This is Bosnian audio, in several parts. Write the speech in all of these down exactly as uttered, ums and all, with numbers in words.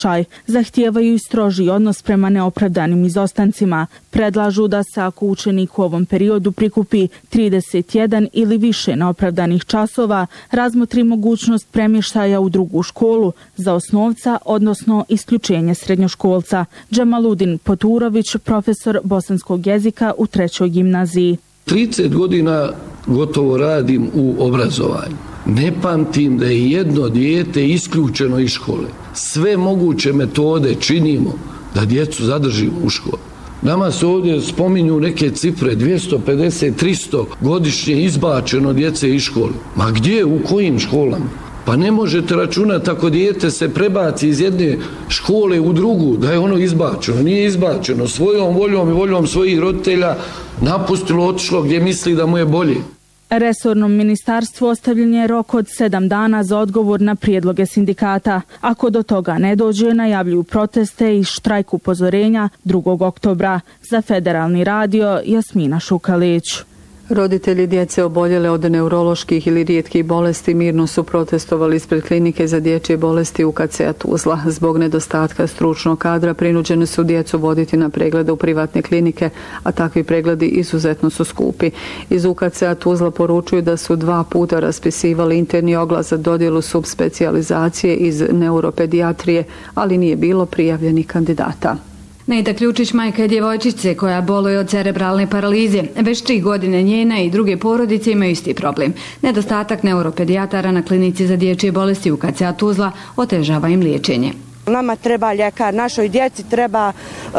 Zahtijevaju i strožiji odnos prema neopravdanim izostancima. Predlažu da se ako učenik u ovom periodu prikupi trideset jedan ili više neopravdanih časova, razmotri mogućnost premještaja u drugu školu za osnovca, odnosno isključenje srednjoškolca. Džemaludin Poturović, profesor bosanskog jezika u trećoj gimnaziji. trideset godina gotovo radim u obrazovanju. Ne pamtim da je jedno dijete isključeno iz škole. Sve moguće metode činimo da djecu zadržimo u školi. Nama se ovdje spominju neke cifre, dvjesto pedeset do tristo godišnje izbačeno djece iz škole. Ma gdje, u kojim školama? Pa ne možete računati ako dijete se prebaci iz jedne škole u drugu, da je ono izbačeno. Nije izbačeno, svojom voljom i voljom svojih roditelja napustilo, otišlo gdje misli da mu je bolje. Resornom ministarstvu ostavljen je rok od sedam dana za odgovor na prijedloge sindikata. Ako do toga ne dođe, najavljuju proteste i štrajk upozorenja drugog oktobra. Za Federalni radio, Jasmina Šukalić. Roditelji djece oboljele od neuroloških ili rijetkih bolesti mirno su protestovali ispred klinike za dječje bolesti U K C-a Tuzla. Zbog nedostatka stručnog kadra prinuđeni su djecu voditi na preglede u privatne klinike, a takvi pregledi izuzetno su skupi. Iz U K C-a Tuzla poručuju da su dva puta raspisivali interni oglas za dodjelu subspecijalizacije iz neuropedijatrije, ali nije bilo prijavljenih kandidata. Nejda Ključić, majka je djevojčice koja boluje od cerebralne paralize. Već tri godine njena i druge porodice imaju isti problem. Nedostatak neuropedijatara na klinici za dječje bolesti U K C-a Tuzla otežava im liječenje. Nama treba ljekar, našoj djeci treba uh,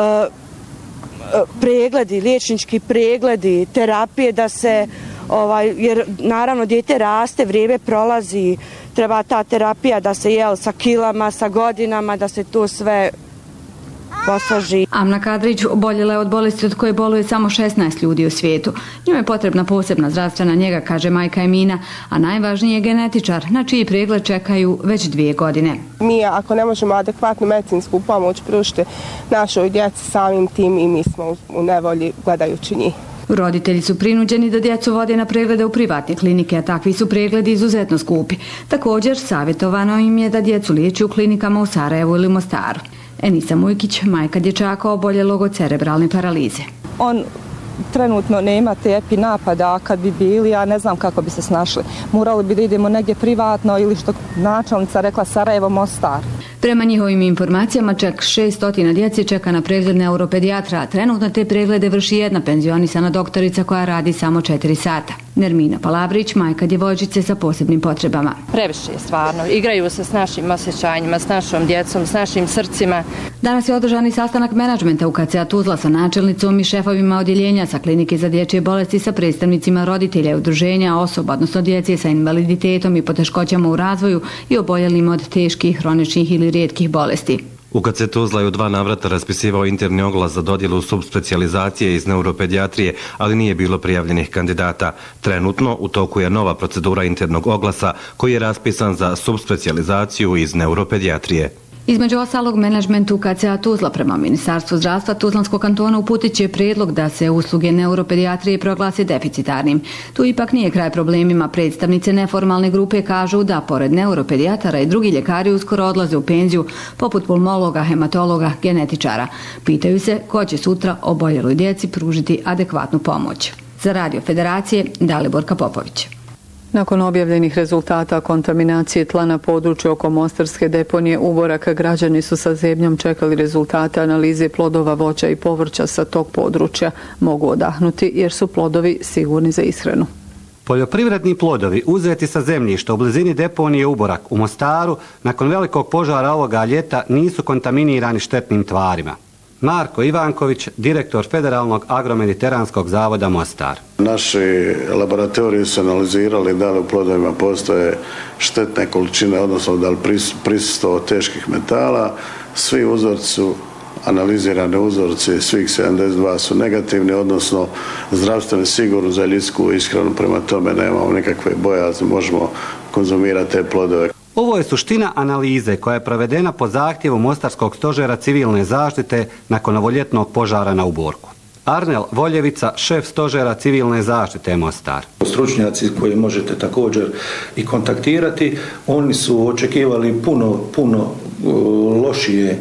pregledi, liječnički pregledi, terapije da se, ovaj, jer naravno dijete raste, vrijeme prolazi, treba ta terapija da se jel sa kilama, sa godinama, da se to sve posloži. Amna Kadrić oboljela je od bolesti od koje boluje samo šesnaest ljudi u svijetu. Njoj je potrebna posebna zdravstvena njega, kaže majka Emina, a najvažniji je genetičar, na čiji pregled čekaju već dvije godine. Mi, ako ne možemo adekvatnu medicinsku pomoć pružiti našoj djeci, samim tim i mi smo u nevolji gledajući njih. Roditelji su prinuđeni da djecu vode na preglede u privatne klinike, a takvi su pregledi izuzetno skupi. Također, savjetovano im je da djecu liječi u klinikama u Sarajevu ili Mostaru. Enisa Mujkić, majka dječaka oboljelog od cerebralne paralize. On trenutno nema te epi napada, a kad bi bili, ja ne znam kako bi se snašli. Morali bi da idemo negdje privatno ili što načelnica rekla Sarajevo, Mostar. Prema njihovim informacijama čak šesto djece čeka na pregled neuropedijatra, a trenutno te preglede vrši jedna penzionisana doktorica koja radi samo četiri sata. Nermina Palabrić, majka djevojčice sa posebnim potrebama. Previše je stvarno. Igraju se s našim osjećanjima, s našom djecom, s našim srcima. Danas je održani sastanak menadžmenta U K C-a Tuzla sa načelnicom i šefovima odjeljenja sa klinike za dječje bolesti sa predstavnicima roditelja i udruženja osoba, odnosno djece sa invaliditetom i poteškoćama u razvoju i oboljelim od teških, hroničnih ili rijetkih bolesti. U K C Tuzla je u dva navrata raspisivao interni oglas za dodjelu subspecijalizacije iz neuropedijatrije, ali nije bilo prijavljenih kandidata. Trenutno u toku je nova procedura internog oglasa koji je raspisan za subspecijalizaciju iz neuropedijatrije. Između ostalog, menadžment U K C-a Tuzla prema Ministarstvu zdravstva Tuzlanskog kantona uputit će prijedlog da se usluge neuropedijatrije proglase deficitarnim. Tu ipak nije kraj problemima. Predstavnice neformalne grupe kažu da pored neuropedijatara i drugi ljekari uskoro odlaze u penziju, poput pulmologa, hematologa, genetičara. Pitaju se ko će sutra oboljeloj djeci pružiti adekvatnu pomoć. Za Radio Federacije, Daliborka Popović. Nakon objavljenih rezultata kontaminacije tla na području oko Mostarske deponije Uborak, građani su sa zebnjom čekali rezultate analize plodova, voća i povrća sa tog područja. Mogu odahnuti jer su plodovi sigurni za ishranu. Poljoprivredni plodovi uzeti sa zemljišta u blizini deponije Uborak u Mostaru nakon velikog požara ovoga ljeta nisu kontaminirani štetnim tvarima. Marko Ivanković, direktor Federalnog agromediteranskog zavoda Mostar. Naši laboratoriji su analizirali da li u plodovima postoje štetne količine, odnosno da li prisustvo teških metala. Svi uzorci su analizirane uzorci, svih sedamdeset dva su negativni, odnosno zdravstveno sigurno za ljudsku ishranu, prema tome nemamo nikakve bojazni, možemo konzumirati te plodove. Ovo je suština analize koja je provedena po zahtjevu Mostarskog stožera civilne zaštite nakon ovoljetnog požara na Uborku. Arnel Voljevica, šef stožera civilne zaštite Mostar. Stručnjaci koji možete također i kontaktirati, oni su očekivali puno, puno lošije